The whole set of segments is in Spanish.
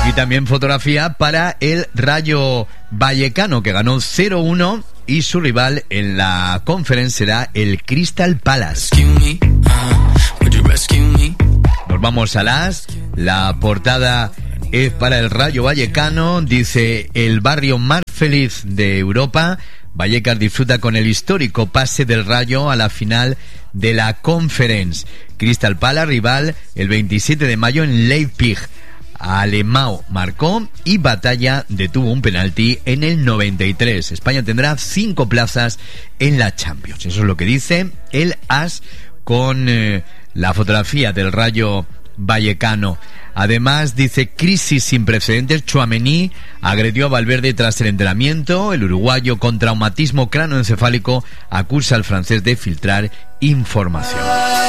Y también fotografía para el Rayo Vallecano, que ganó 0-1, y su rival en la Conference será el Crystal Palace. Nos vamos a la portada es para el Rayo Vallecano, dice: el barrio más feliz de Europa. Vallecas disfruta con el histórico pase del Rayo a la final de la Conference. Crystal Palace, rival el 27 de mayo en Leipzig. Alemão marcó y Batalla detuvo un penalti en el 93. España tendrá 5 plazas en la Champions. Eso es lo que dice el AS con la fotografía del Rayo Vallecano. Además dice: crisis sin precedentes. Tchouaméni agredió a Valverde tras el entrenamiento. El uruguayo con traumatismo cráneoencefálico acusa al francés de filtrar información.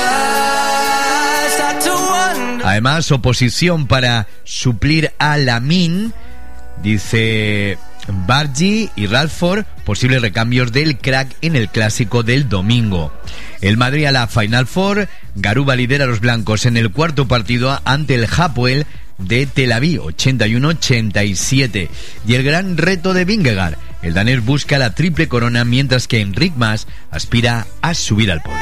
Además, oposición para suplir a Lamine. Dice Bargi y Rashford, posibles recambios del crack en el clásico del domingo. El Madrid a la Final Four. Garuba lidera a los blancos en el cuarto partido ante el Hapoel de Tel Aviv, 81-87. Y el gran reto de Vingegaard. El danés busca la triple corona, mientras que Enric Mas aspira a subir al podio.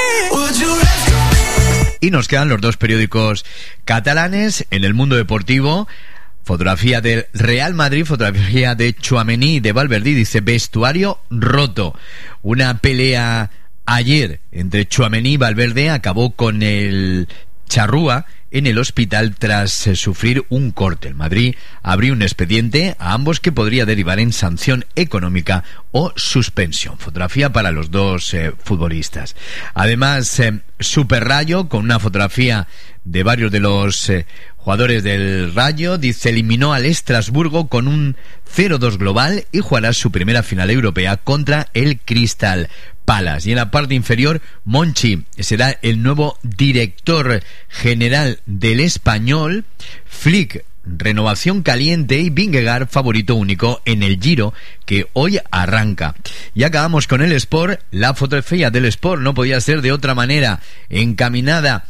Y nos quedan los dos periódicos catalanes. En el Mundo Deportivo, fotografía del Real Madrid, fotografía de Tchouaméni y de Valverde. Dice: vestuario roto. Una pelea ayer entre Tchouaméni y Valverde acabó con el charrúa en el hospital tras sufrir un corte. El Madrid abrió un expediente a ambos que podría derivar en sanción económica o suspensión. Fotografía para los dos futbolistas. Además, Super Rayo, con una fotografía de varios de los jugadores del Rayo. Dice: eliminó al Estrasburgo con un 0-2 global y jugará su primera final europea contra el Crystal Palace. Y en la parte inferior, Monchi será el nuevo director general del Español. Flick, renovación caliente, y Vingegaard favorito único en el Giro que hoy arranca. Y acabamos con el Sport. La fotografía del Sport no podía ser de otra manera, encaminada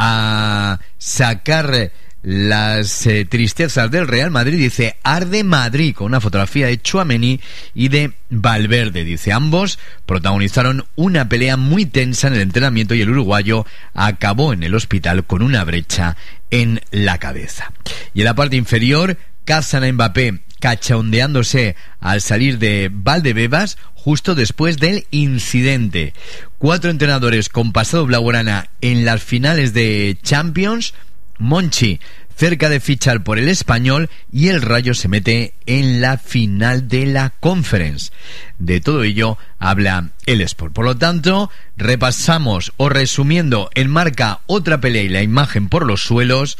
a sacar las tristezas del Real Madrid. Dice: arde Madrid, con una fotografía de Tchouaméni y de Valverde. Dice: ambos protagonizaron una pelea muy tensa en el entrenamiento y el uruguayo acabó en el hospital con una brecha en la cabeza. Y en la parte inferior, cazan a Mbappé cachondeándose al salir de Valdebebas justo después del incidente. 4 entrenadores con pasado blaugrana en las finales de Champions. Monchi cerca de fichar por el Español y el Rayo se mete en la final de la Conference. De todo ello habla el Sport. Por lo tanto, repasamos, o resumiendo, en Marca otra pelea y la imagen por los suelos.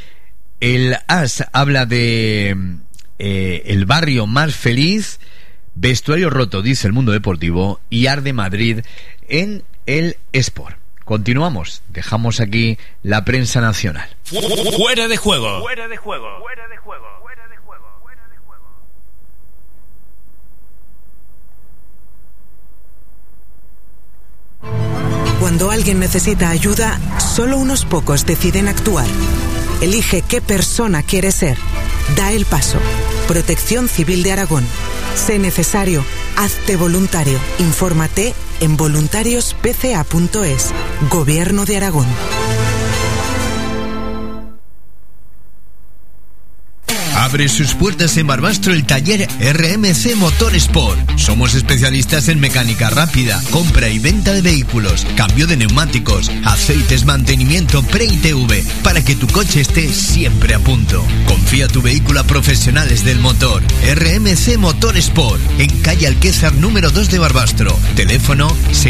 El AS habla de el barrio más feliz. Vestuario roto, dice el Mundo Deportivo, y arde Madrid en el Sport. Continuamos, dejamos aquí la prensa nacional. Fuera de juego. Fuera de juego. Fuera de juego. Fuera de juego. Fuera de juego. Cuando alguien necesita ayuda, solo unos pocos deciden actuar. Elige qué persona quieres ser. Da el paso. Protección Civil de Aragón. Sé necesario. Hazte voluntario. Infórmate en voluntariosPCA.es. Gobierno de Aragón. Abre sus puertas en Barbastro el taller RMC Motorsport. Somos especialistas en mecánica rápida, compra y venta de vehículos, cambio de neumáticos, aceites, mantenimiento pre-ITV, para que tu coche esté siempre a punto. Confía tu vehículo a profesionales del motor. RMC Motorsport, en calle Alquésar número 2 de Barbastro. Teléfono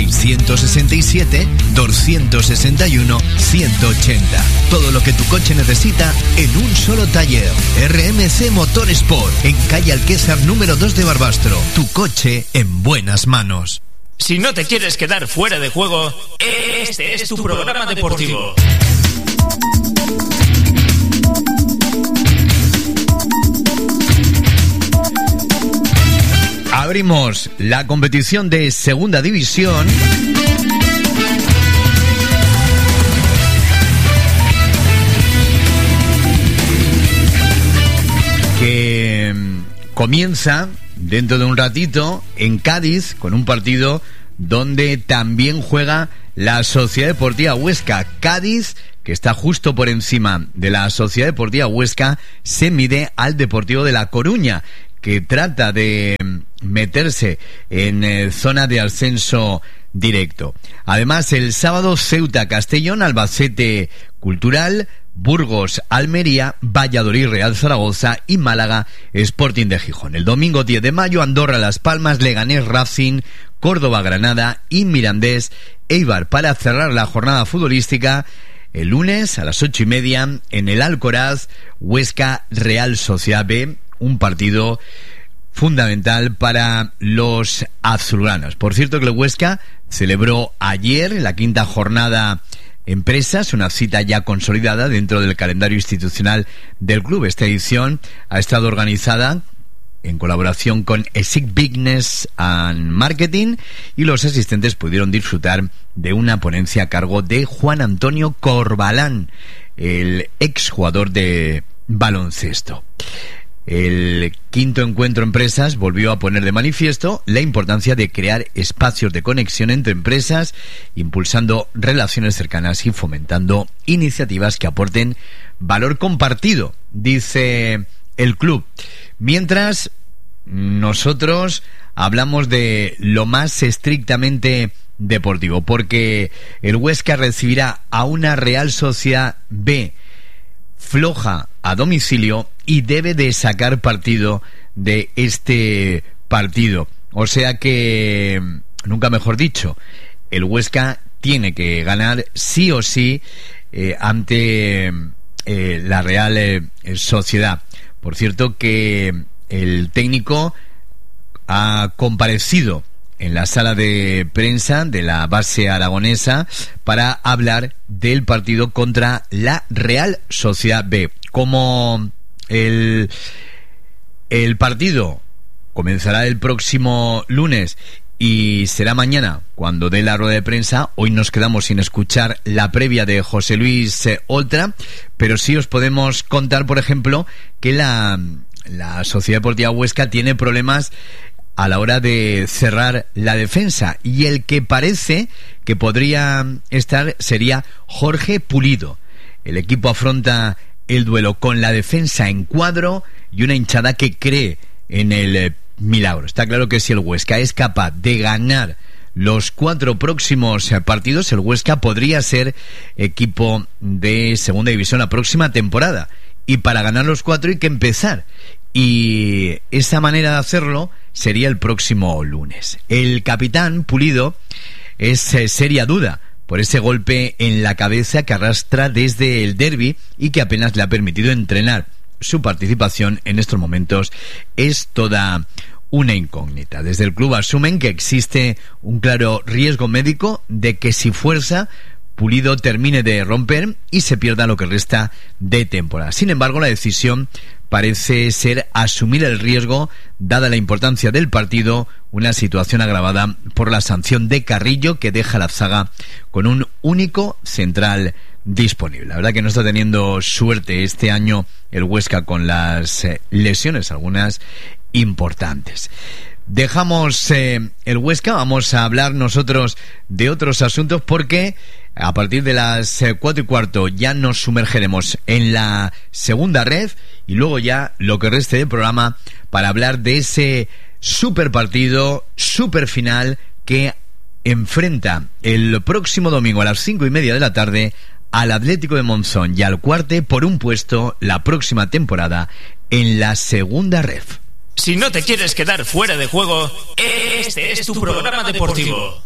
667-261-180. Todo lo que tu coche necesita en un solo taller. RMC Motorsport, en calle Alquésar número 2 de Barbastro. Tu coche en buenas manos. Si no te quieres quedar fuera de juego, este es tu programa deportivo. Abrimos la competición de Segunda División. comienza dentro de un ratito en Cádiz con un partido donde también juega la Sociedad Deportiva Huesca. Cádiz, que está justo por encima de la Sociedad Deportiva Huesca, se mide al Deportivo de La Coruña, que trata de meterse en zona de ascenso directo. Además, el sábado Ceuta Castellón, Albacete Cultural, Burgos Almería, Valladolid Real Zaragoza y Málaga Sporting de Gijón. El domingo 10 de mayo Andorra Las Palmas, Leganés Racing, Córdoba Granada y Mirandés Eibar, para cerrar la jornada futbolística el lunes a las 8:30 en el Alcoraz, Huesca Real Sociedad B, un partido fundamental para los azulgranas. Por cierto que el Huesca celebró ayer la 5ª jornada Empresas, una cita ya consolidada dentro del calendario institucional del club. Esta edición ha estado organizada en colaboración con ESIC Business and Marketing, y los asistentes pudieron disfrutar de una ponencia a cargo de Juan Antonio Corbalán, el exjugador de baloncesto. El 5º encuentro Empresas volvió a poner de manifiesto la importancia de crear espacios de conexión entre empresas, impulsando relaciones cercanas y fomentando iniciativas que aporten valor compartido, dice el club. Mientras nosotros hablamos de lo más estrictamente deportivo, porque el Huesca recibirá a una Real Sociedad B floja a domicilio y debe de sacar partido de este partido. O sea que, nunca mejor dicho, el Huesca tiene que ganar sí o sí ante la Real Sociedad. Por cierto que el técnico ha comparecido en la sala de prensa de la base aragonesa para hablar del partido contra la Real Sociedad B. Como el partido comenzará el próximo lunes y será mañana cuando dé la rueda de prensa, hoy nos quedamos sin escuchar la previa de José Luis Oltra, pero sí os podemos contar, por ejemplo, que la Sociedad Deportiva Huesca tiene problemas a la hora de cerrar la defensa, y el que parece que podría estar sería Jorge Pulido. El equipo afronta el duelo con la defensa en cuadro y una hinchada que cree en el milagro. Está claro que si el Huesca es capaz de ganar los 4 próximos partidos, el Huesca podría ser equipo de segunda división la próxima temporada, y para ganar los 4 hay que empezar, y esa manera de hacerlo sería el próximo lunes. El capitán Pulido es seria duda por ese golpe en la cabeza que arrastra desde el derbi y que apenas le ha permitido entrenar. Su participación en estos momentos es toda una incógnita. Desde el club asumen que existe un claro riesgo médico de que, si fuerza, Pulido termine de romper y se pierda lo que resta de temporada. Sin embargo, la decisión parece ser asumir el riesgo, dada la importancia del partido, una situación agravada por la sanción de Carrillo, que deja la zaga con un único central disponible. La verdad que no está teniendo suerte este año el Huesca con las lesiones, algunas importantes. Dejamos el Huesca, vamos a hablar nosotros de otros asuntos, porque a partir de las 4:15 ya nos sumergeremos en la segunda red, y luego ya lo que reste del programa para hablar de ese super partido, super final, que enfrenta el próximo domingo a las 5:30 de la tarde al Atlético de Monzón y al Cuarte por un puesto la próxima temporada en la segunda red. Si no te quieres quedar fuera de juego, este es tu programa deportivo.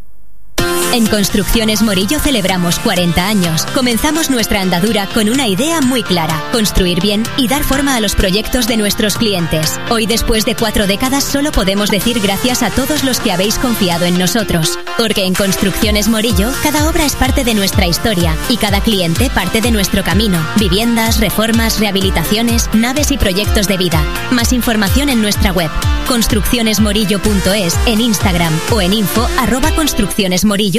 En Construcciones Morillo celebramos 40 años. Comenzamos nuestra andadura con una idea muy clara: construir bien y dar forma a los proyectos de nuestros clientes. Hoy, después de 4 décadas, solo podemos decir gracias a todos los que habéis confiado en nosotros. Porque en Construcciones Morillo, cada obra es parte de nuestra historia y cada cliente parte de nuestro camino. Viviendas, reformas, rehabilitaciones, naves y proyectos de vida. Más información en nuestra web, construccionesmorillo.es, en Instagram o en info@construccionesmorillo.es.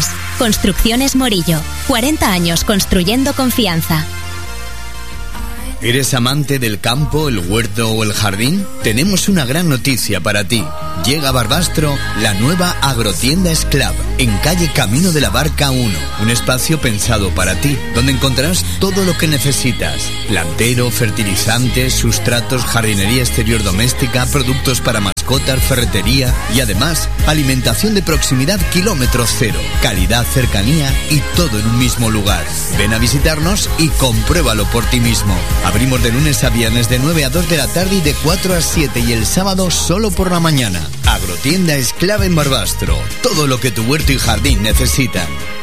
Construcciones Morillo, 40 años construyendo confianza. ¿Eres amante del campo, el huerto o el jardín? Tenemos una gran noticia para ti. Llega a Barbastro la nueva agrotienda Esclav, en calle Camino de la Barca 1. Un espacio pensado para ti, donde encontrarás todo lo que necesitas. Plantero, fertilizantes, sustratos, jardinería exterior doméstica, productos para mascotas, ferretería y además alimentación de proximidad kilómetro cero. Calidad, cercanía y todo en un mismo lugar. Ven a visitarnos y compruébalo por ti mismo. Abrimos de lunes a viernes de 9 a 2 de la tarde y de 4 a 7 y el sábado solo por la mañana. Agrotienda Esclava en Barbastro. Todo lo que tu huerto y jardín necesitan.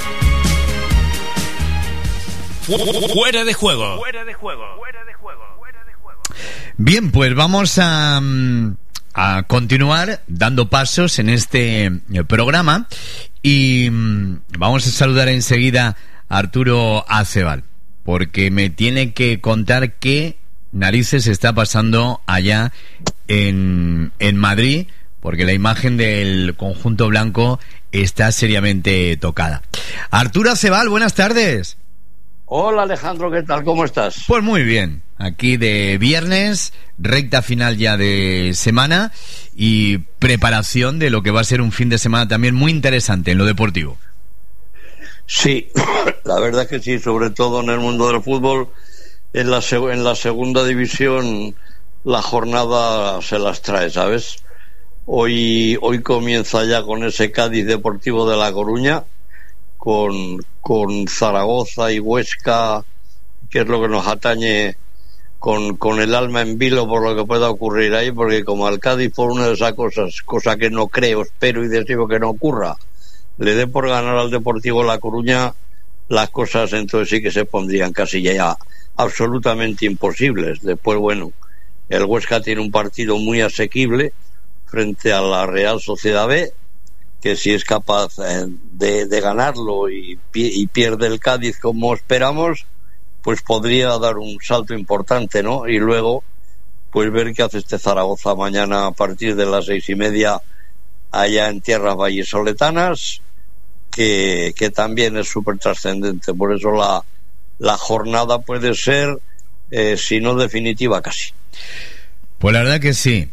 Fuera de juego. Fuera de juego. Fuera de juego. Fuera de juego. Bien, pues vamos a continuar dando pasos en este programa y vamos a saludar enseguida a Arturo Acebal, porque me tiene que contar qué narices está pasando allá en Madrid, porque la imagen del conjunto blanco está seriamente tocada. Arturo Acebal, buenas tardes. Hola Alejandro, ¿qué tal? ¿Cómo estás? Pues muy bien, aquí de viernes, recta final ya de semana y preparación de lo que va a ser un fin de semana también muy interesante en lo deportivo. Sí, la verdad que sí, sobre todo en el mundo del fútbol. En la segunda división la jornada se las trae, ¿sabes? Hoy comienza ya con ese Cádiz Deportivo de La Coruña, con Zaragoza y Huesca, que es lo que nos atañe, con el alma en vilo por lo que pueda ocurrir ahí, porque como al Cádiz por una de esas cosa que no creo, espero y deseo que no ocurra, le dé por ganar al Deportivo La Coruña, las cosas entonces sí que se pondrían casi ya absolutamente imposibles. Después, bueno, el Huesca tiene un partido muy asequible frente a la Real Sociedad B, que si es capaz de ganarlo y pierde el Cádiz como esperamos, pues podría dar un salto importante, ¿no? Y luego, pues ver qué hace este Zaragoza mañana a partir de las 6:30 allá en tierras vallisoletanas, que también es súper trascendente. Por eso la jornada puede ser, si no definitiva, casi. Pues la verdad que sí.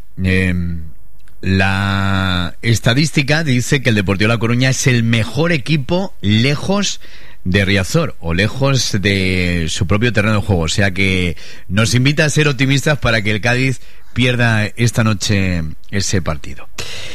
La estadística dice que el Deportivo La Coruña es el mejor equipo lejos de Riazor o lejos de su propio terreno de juego. O sea que nos invita a ser optimistas para que el Cádiz pierda esta noche ese partido.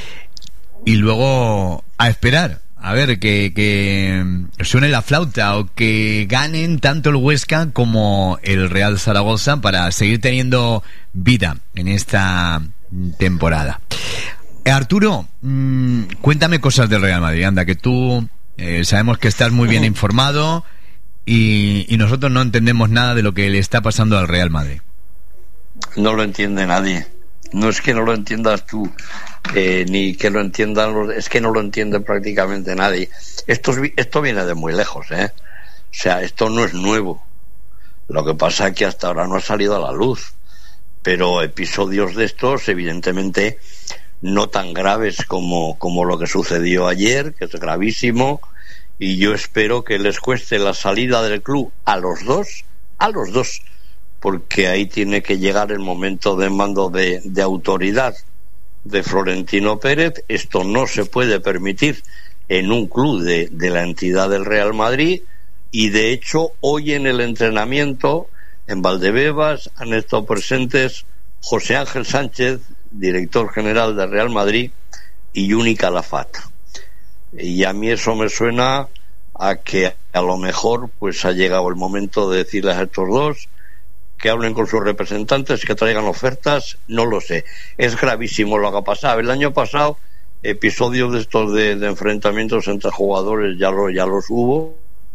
Y luego a esperar, a ver que suene la flauta o que ganen tanto el Huesca como el Real Zaragoza para seguir teniendo vida en esta temporada. Arturo, cuéntame cosas del Real Madrid, anda, que tú sabemos que estás muy bien informado y nosotros no entendemos nada de lo que le está pasando al Real Madrid. No lo entiende nadie. No es que no lo entiendas tú, ni que lo entiendan es que no lo entiende prácticamente nadie. Esto viene de muy lejos, O sea, esto no es nuevo. Lo que pasa es que hasta ahora no ha salido a la luz. Pero episodios de estos, evidentemente, no tan graves como lo que sucedió ayer, que es gravísimo, y yo espero que les cueste la salida del club a los dos, porque ahí tiene que llegar el momento de mando de autoridad de Florentino Pérez. Esto no se puede permitir en un club de la entidad del Real Madrid, y de hecho hoy en el entrenamiento en Valdebebas han estado presentes José Ángel Sánchez, director general de Real Madrid, y Yuni Calafat. Y a mí eso me suena a que a lo mejor pues ha llegado el momento de decirles a estos dos que hablen con sus representantes, que traigan ofertas. No lo sé. Es gravísimo lo que ha pasado. El año pasado, episodios de estos de enfrentamientos entre jugadores ya los hubo.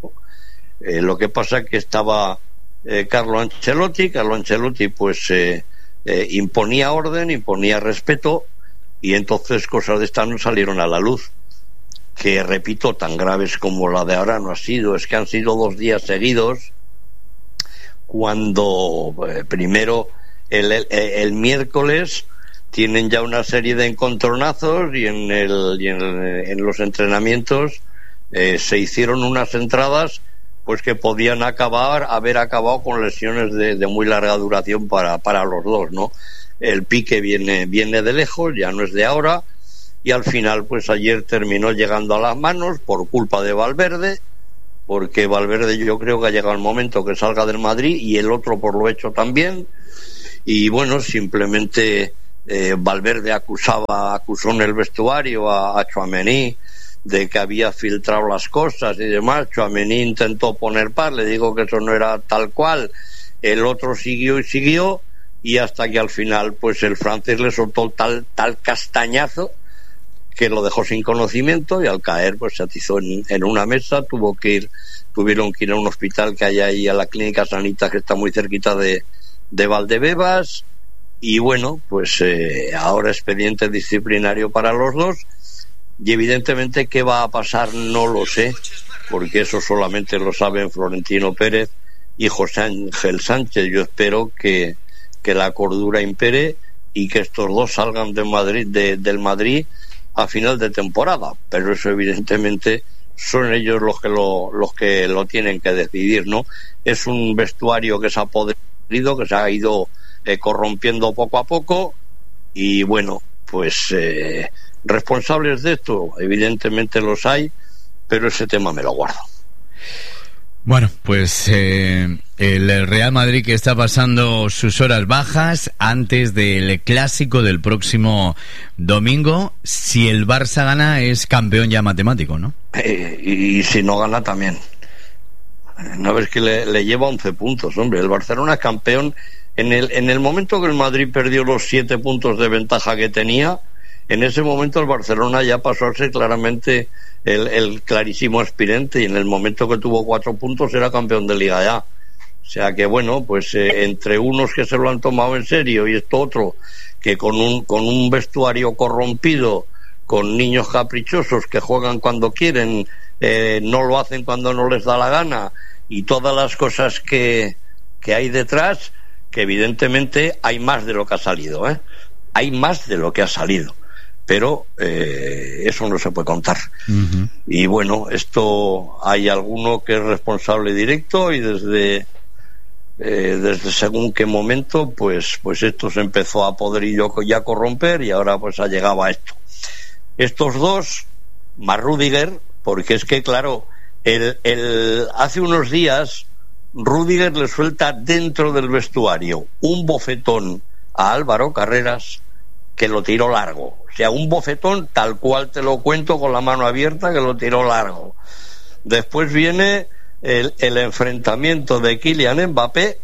Lo que pasa es que estaba Carlo Ancelotti pues imponía orden, imponía respeto, y entonces cosas de estas no salieron a la luz, que repito, tan graves como la de ahora no ha sido. Es que han sido 2 días seguidos, cuando primero el miércoles tienen ya una serie de encontronazos y en los entrenamientos se hicieron unas entradas pues que podían haber acabado con lesiones de muy larga duración para los dos, ¿no? El pique viene de lejos, ya no es de ahora, y al final pues ayer terminó llegando a las manos por culpa de Valverde, porque Valverde yo creo que ha llegado el momento que salga del Madrid, y el otro por lo hecho también. Y bueno, simplemente Valverde acusó en el vestuario a Tchouaméni de que había filtrado las cosas y demás. Tchouaméni intentó poner paz, le digo que eso no era tal cual, el otro siguió y hasta que al final pues el francés le soltó tal castañazo que lo dejó sin conocimiento, y al caer pues se atizó en una mesa, tuvieron que ir a un hospital que hay ahí, a la Clínica Sanita, que está muy cerquita de Valdebebas. Y bueno, pues ahora expediente disciplinario para los dos, y evidentemente qué va a pasar no lo sé, porque eso solamente lo saben Florentino Pérez y José Ángel Sánchez. Yo espero que la cordura impere y que estos dos salgan del Madrid a final de temporada, pero eso evidentemente son ellos los que lo tienen que decidir, ¿no? Es un vestuario que se ha podrido, que se ha ido corrompiendo poco a poco, y bueno, pues responsables de esto evidentemente los hay, pero ese tema me lo guardo. Bueno, pues el Real Madrid que está pasando sus horas bajas antes del clásico del próximo domingo. Si el Barça gana es campeón ya matemático, ¿no? Y si no gana también. No ves que le lleva 11 puntos, hombre. El Barcelona es campeón. En el momento que el Madrid perdió los 7 puntos de ventaja que tenía, en ese momento el Barcelona ya pasó a ser claramente el clarísimo aspirante, y en el momento que tuvo 4 puntos era campeón de Liga ya. O sea que bueno, pues entre unos que se lo han tomado en serio y esto otro, que con un vestuario corrompido, con niños caprichosos que juegan cuando quieren, no lo hacen cuando no les da la gana, y todas las cosas que hay detrás, que evidentemente hay más de lo que ha salido, hay más de lo que ha salido, pero eso no se puede contar. Uh-huh. Y bueno, esto hay alguno que es responsable directo, y desde según qué momento pues esto se empezó a podrir y a corromper, y ahora pues ha llegado a esto. Estos dos más Rüdiger, porque es que claro, hace unos días Rüdiger le suelta dentro del vestuario un bofetón a Álvaro Carreras que lo tiró largo. O sea, un bofetón tal cual te lo cuento, con la mano abierta, que lo tiró largo. Después viene el enfrentamiento de Kylian Mbappé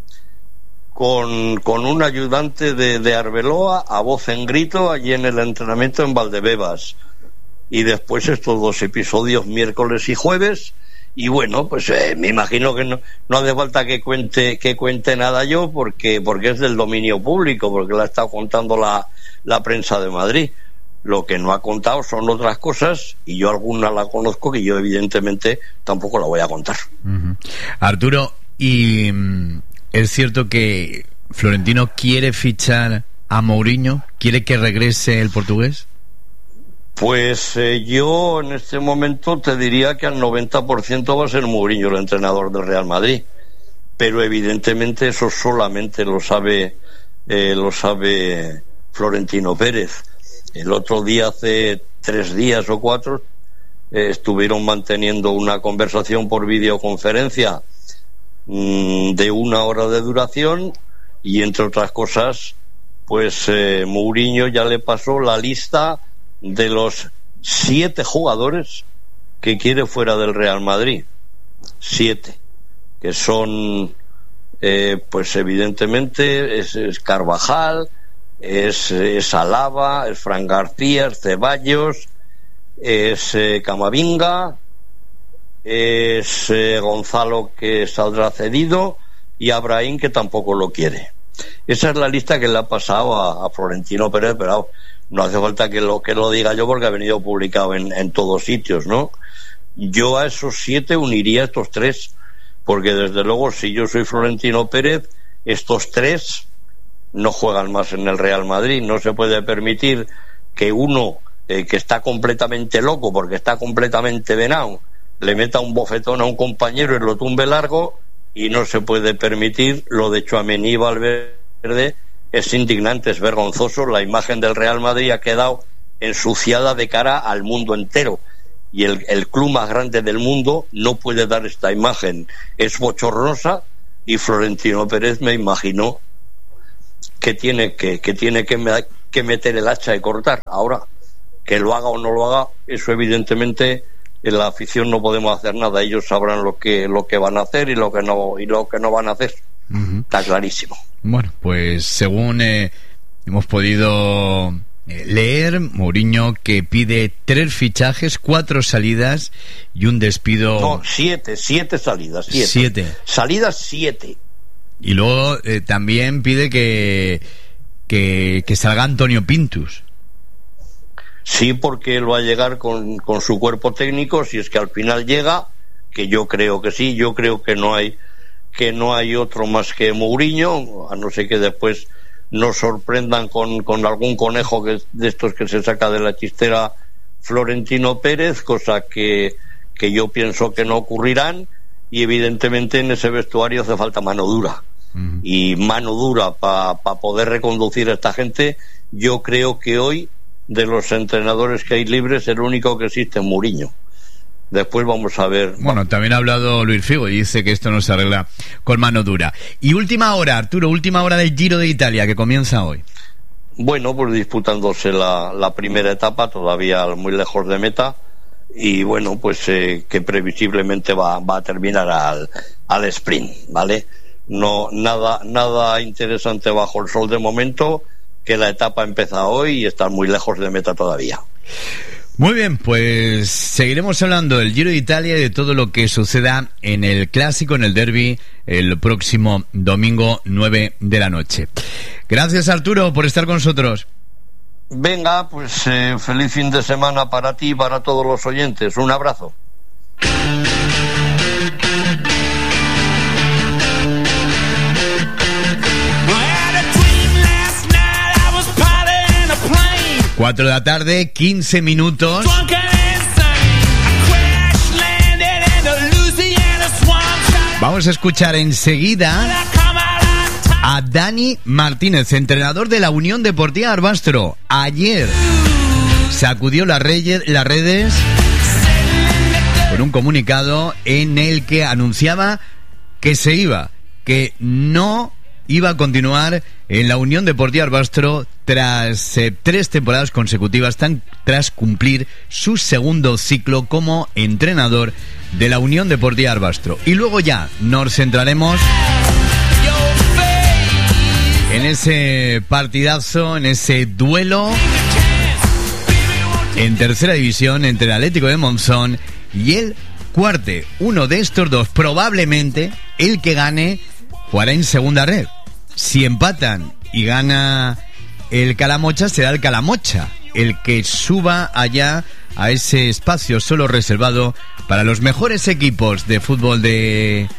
con un ayudante de Arbeloa a voz en grito allí en el entrenamiento en Valdebebas. Y después estos dos episodios miércoles y jueves. Y bueno, pues me imagino que no hace falta que cuente nada yo, porque es del dominio público, porque la ha estado contando la prensa de Madrid. Lo que no ha contado son otras cosas, y yo alguna la conozco que yo evidentemente tampoco la voy a contar. Uh-huh. Arturo, ¿y es cierto que Florentino quiere fichar a Mourinho? ¿Quiere que regrese el portugués? Pues yo en este momento te diría que al 90% va a ser Mourinho el entrenador del Real Madrid, pero evidentemente eso solamente lo sabe Florentino Pérez. El otro día, hace 3 días o 4, estuvieron manteniendo una conversación por videoconferencia de 1 hora de duración, y entre otras cosas pues Mourinho ya le pasó la lista de los 7 jugadores que quiere fuera del Real Madrid. 7, que son pues evidentemente es Carvajal, es Alaba, es Fran García, es Ceballos, es Camavinga, es Gonzalo, que saldrá cedido, y Abraham, que tampoco lo quiere. Esa es la lista que le ha pasado a Florentino Pérez, pero no hace falta que lo diga yo, porque ha venido publicado en todos sitios, ¿no? Yo a esos 7 uniría estos 3, porque desde luego, si yo soy Florentino Pérez, estos 3 no juegan más en el Real Madrid. No se puede permitir que uno que está completamente loco, porque está completamente venado, le meta un bofetón a un compañero y lo tumbe largo, y no se puede permitir lo de Tchouaméni y Valverde. Es indignante, es vergonzoso. La imagen del Real Madrid ha quedado ensuciada de cara al mundo entero, y el club más grande del mundo no puede dar esta imagen. Es bochornosa, y Florentino Pérez, me imagino que tiene que meter el hacha y cortar. Ahora, que lo haga o no lo haga, eso evidentemente en la afición no podemos hacer nada. Ellos sabrán lo que van a hacer y lo que no van a hacer. Uh-huh. Está clarísimo. Bueno, pues según hemos podido leer, Mourinho que pide 3 fichajes, 4 salidas y un despido. No, 7 salidas. 7 salidas, 7. Y luego también pide que salga Antonio Pintus. Sí, porque él va a llegar con su cuerpo técnico, si es que al final llega, que yo creo que sí. Yo creo que no hay otro más que Mourinho, a no ser que después nos sorprendan con algún conejo de estos que se saca de la chistera Florentino Pérez, cosa que yo pienso que no ocurrirán. Y evidentemente en ese vestuario hace falta mano dura. Uh-huh. Y mano dura para poder reconducir a esta gente. Yo creo que hoy, de los entrenadores que hay libres, el único que existe es Mourinho. Después vamos a ver. Bueno, también ha hablado Luis Figo y dice que esto no se arregla con mano dura. Y última hora, Arturo, última hora del Giro de Italia, que comienza hoy. Bueno, pues disputándose la primera etapa, todavía muy lejos de meta. Y bueno, pues que previsiblemente va a terminar al sprint, ¿vale? No, nada interesante bajo el sol de momento, que la etapa empieza hoy y está muy lejos de meta todavía. Muy bien, pues seguiremos hablando del Giro de Italia y de todo lo que suceda en el Clásico, en el Derby, el próximo domingo 9 de la noche. Gracias, Arturo, por estar con nosotros. Venga, pues feliz fin de semana para ti y para todos los oyentes. Un abrazo. Cuatro de la tarde, 15 minutos. Vamos a escuchar enseguida a Dani Martínez, entrenador de la Unión Deportiva Barbastro. Ayer sacudió las redes con un comunicado en el que anunciaba que se iba, que no iba a continuar en la Unión Deportiva Barbastro tras 3 temporadas consecutivas, tras cumplir su segundo ciclo como entrenador de la Unión Deportiva Barbastro. Y luego ya nos centraremos en ese partidazo, en ese duelo en tercera división entre el Atlético de Monzón y el Cuarte. Uno de estos dos, probablemente el que gane, jugará en segunda red. Si empatan y gana el Calamocha, será el Calamocha el que suba allá a ese espacio solo reservado para los mejores equipos de fútbol de